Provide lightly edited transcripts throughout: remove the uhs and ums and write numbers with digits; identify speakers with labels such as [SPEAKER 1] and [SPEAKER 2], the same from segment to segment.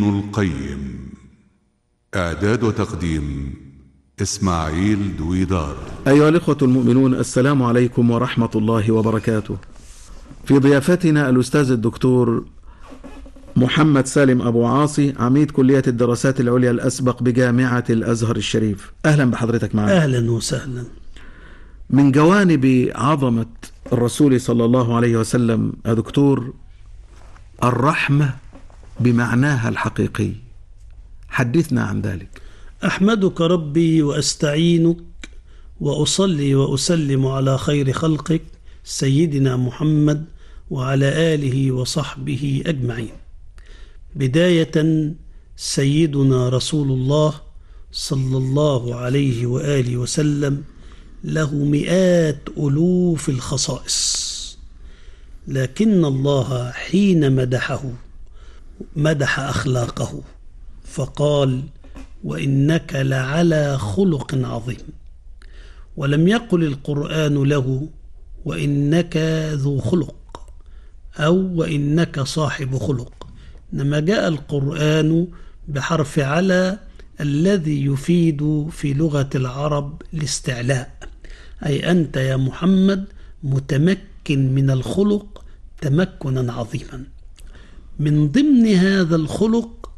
[SPEAKER 1] القيم. إعداد وتقديم إسماعيل دويدار.
[SPEAKER 2] أيها الإخوة المؤمنون، السلام عليكم ورحمة الله وبركاته. في ضيافتنا الأستاذ الدكتور محمد سالم أبو عاصي، عميد كلية الدراسات العليا الأسبق بجامعة الأزهر الشريف. أهلا بحضرتك معنا.
[SPEAKER 3] أهلا وسهلا.
[SPEAKER 2] من جوانب عظمة الرسول صلى الله عليه وسلم يا دكتور الرحمة بمعناها الحقيقي، حدثنا عن ذلك.
[SPEAKER 3] أحمدك ربي وأستعينك وأصلي وأسلم على خير خلقك سيدنا محمد وعلى آله وصحبه أجمعين. بداية سيدنا رسول الله صلى الله عليه وآله وسلم له مئات ألوف الخصائص، لكن الله حين مدح أخلاقه فقال: وإنك لعلى خلق عظيم. ولم يقل القرآن له وإنك ذو خلق أو وإنك صاحب خلق، إنما جاء القرآن بحرف على الذي يفيد في لغة العرب الاستعلاء، أي أنت يا محمد متمكن من الخلق تمكنا عظيما. من ضمن هذا الخلق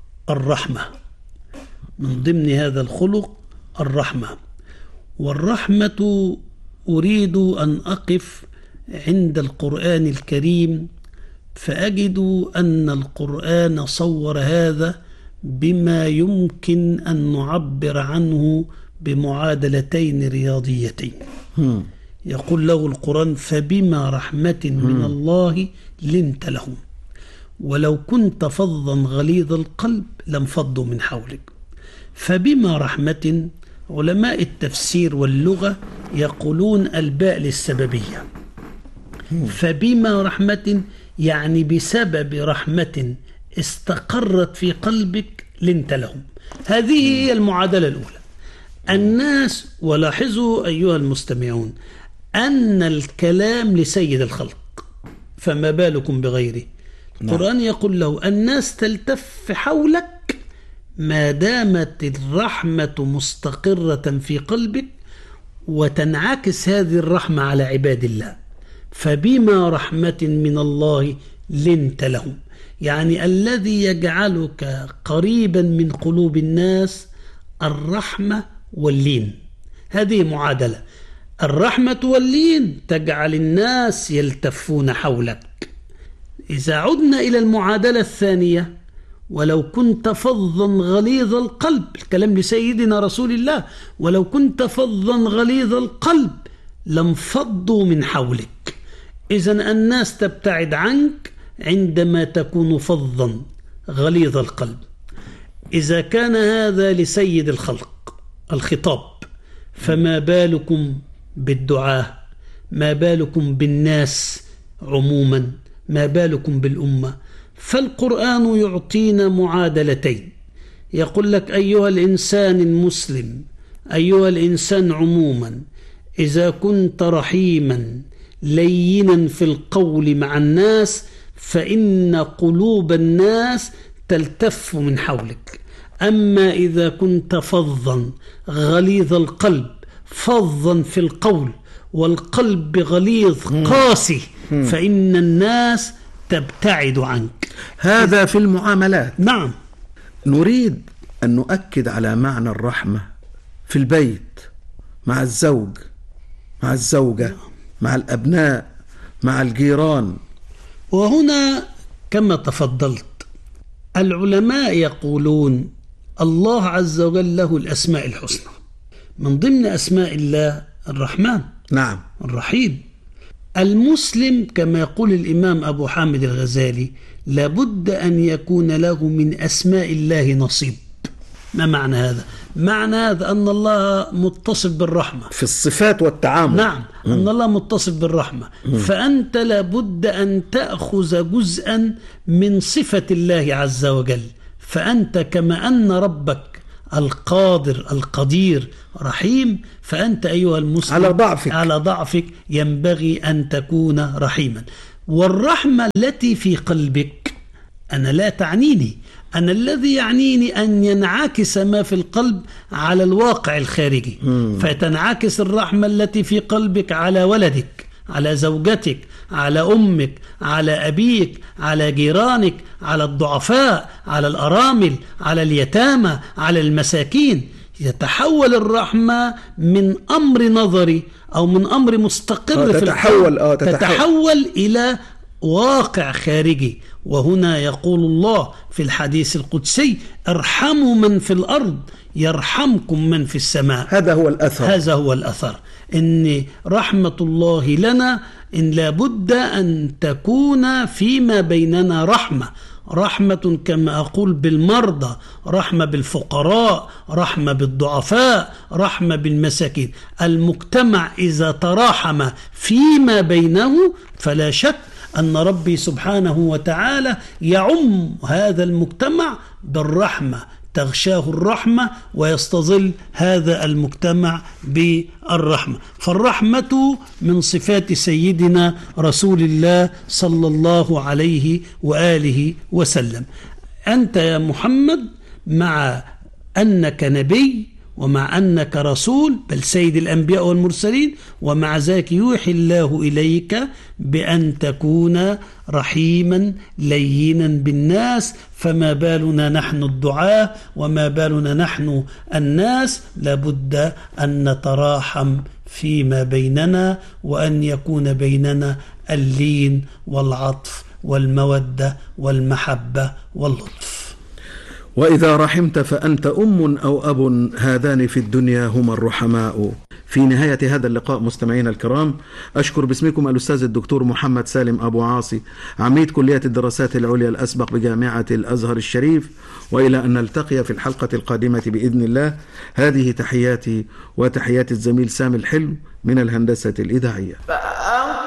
[SPEAKER 3] الرحمة، والرحمة أريد أن أقف عند القرآن الكريم فأجد أن القرآن صور هذا بما يمكن أن نعبر عنه بمعادلتين رياضيتين. يقول له القرآن: فبما رحمة من الله لنت لهم ولو كنت فظا غليظ القلب لانفضوا من حولك. فبما رحمة، علماء التفسير واللغة يقولون الباء للسببية. فبما رحمة يعني بسبب رحمة استقرت في قلبك لنت لهم. هذه هي المعادلة الأولى. الناس، ولاحظوا أيها المستمعون أن الكلام لسيد الخلق، فما بالكم بغيره. القرآن يقول له: الناس تلتف حولك ما دامت الرحمة مستقرة في قلبك، وتنعكس هذه الرحمة على عباد الله. فبما رحمة من الله لنت لهم، يعني الذي يجعلك قريبا من قلوب الناس الرحمة واللين. هذه معادلة، الرحمة واللين تجعل الناس يلتفون حولك. إذا عدنا إلى المعادلة الثانية: ولو كنت فظا غليظ القلب، الكلام لسيدنا رسول الله، ولو كنت فظا غليظ القلب لانفضوا من حولك. إذن الناس تبتعد عنك عندما تكون فظا غليظ القلب. إذا كان هذا لسيد الخلق الخطاب، فما بالكم بالدعاة، ما بالكم بالناس عموما، ما بالكم بالأمة. فالقرآن يعطينا معادلتين، يقول لك: أيها الإنسان المسلم، أيها الإنسان عموما، إذا كنت رحيما لينا في القول مع الناس فإن قلوب الناس تلتف من حولك. أما إذا كنت فظا غليظ القلب، فظا في القول والقلب غليظ قاسي، فإن الناس تبتعد عنك.
[SPEAKER 2] هذا في المعاملات.
[SPEAKER 3] نعم.
[SPEAKER 2] نريد أن نؤكد على معنى الرحمة في البيت، مع الزوج، مع الزوجة، مع الأبناء، مع الجيران.
[SPEAKER 3] وهنا كما تفضلت العلماء يقولون الله عز وجل له الأسماء الحسنى، من ضمن أسماء الله الرحمن.
[SPEAKER 2] نعم.
[SPEAKER 3] الرحيم. المسلم كما يقول الإمام أبو حامد الغزالي لابد أن يكون له من أسماء الله نصيب. ما معنى هذا؟ معنى هذا أن الله متصف بالرحمة
[SPEAKER 2] في الصفات والتعامل.
[SPEAKER 3] نعم. أن الله متصف بالرحمة. فأنت لابد أن تأخذ جزءا من صفة الله عز وجل. فأنت كما أن ربك القادر القدير رحيم، فأنت أيها المسلم على ضعفك ينبغي أن تكون رحيما. والرحمة التي في قلبك أنا لا تعنيني أنا الذي يعنيني أن ينعكس ما في القلب على الواقع الخارجي، فتنعكس الرحمة التي في قلبك على ولدك، على زوجتك، على أمك، على أبيك، على جيرانك، على الضعفاء، على الأرامل، على اليتامى، على المساكين. يتحول الرحمة من أمر نظري أو من أمر مستقر في القلب، تتحول إلى واقع خارجي. وهنا يقول الله في الحديث القدسي: ارحموا من في الأرض يرحمكم من في السماء.
[SPEAKER 2] هذا هو الأثر.
[SPEAKER 3] إن رحمة الله لنا إن لابد أن تكون فيما بيننا رحمة كما أقول بالمرضى، رحمة بالفقراء، رحمة بالضعفاء، رحمة بالمساكين. المجتمع إذا تراحم فيما بينه فلا شك أن ربي سبحانه وتعالى يعم هذا المجتمع بالرحمة، تغشاه الرحمة ويستظل هذا المجتمع بالرحمة. فالرحمة من صفات سيدنا رسول الله صلى الله عليه وآله وسلم. أنت يا محمد مع أنك نبي ومع أنك رسول، بل سيد الأنبياء والمرسلين، ومع ذلك يوحي الله إليك بأن تكون رحيما لينا بالناس. فما بالنا نحن الدعاة وما بالنا نحن الناس؟ لابد أن نتراحم فيما بيننا، وأن يكون بيننا اللين والعطف والمودة والمحبة واللطف.
[SPEAKER 2] وإذا رحمت فأنت أم أو أب، هذان في الدنيا هما الرحماء. في نهاية هذا اللقاء مستمعينا الكرام، أشكر باسمكم الأستاذ الدكتور محمد سالم أبو عاصي، عميد كلية الدراسات العليا الأسبق بجامعة الأزهر الشريف، وإلى أن نلتقي في الحلقة القادمة بإذن الله. هذه تحياتي وتحيات الزميل سامي الحلو من الهندسة الإذاعية.